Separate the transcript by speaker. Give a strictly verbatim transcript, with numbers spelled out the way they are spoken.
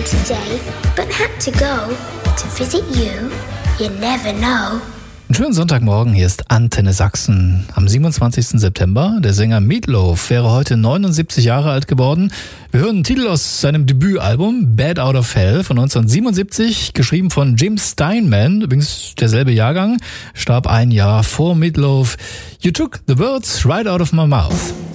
Speaker 1: home today, but had to go to visit you. You never know.
Speaker 2: Einen schönen Sonntagmorgen, hier ist Antenne Sachsen. Am siebenundzwanzigsten September, der Sänger Meatloaf wäre heute neunundsiebzig Jahre alt geworden. Wir hören einen Titel aus seinem Debütalbum Bad Out of Hell von neunzehnhundertsiebenundsiebzig, geschrieben von Jim Steinman, übrigens derselbe Jahrgang, starb ein Jahr vor Meatloaf. You took the words right out of my mouth.